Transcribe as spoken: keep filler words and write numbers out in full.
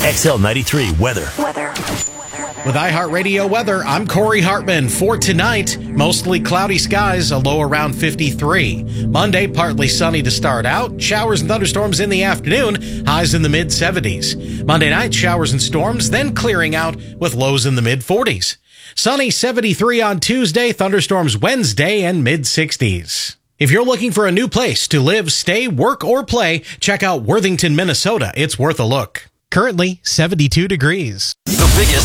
X L ninety-three weather. Weather. With iHeartRadio weather, I'm Corey Hartman. For tonight, mostly cloudy skies, a low around fifty-three. Monday, partly sunny to start out. Showers and thunderstorms in the afternoon, highs in the mid seventies. Monday night, showers and storms, then clearing out with lows in the mid forties. Sunny seventy-three on Tuesday, thunderstorms Wednesday, and mid sixties. If you're looking for a new place to live, stay, work, or play, check out Worthington, Minnesota. It's worth a look. Currently, seventy-two degrees. The biggest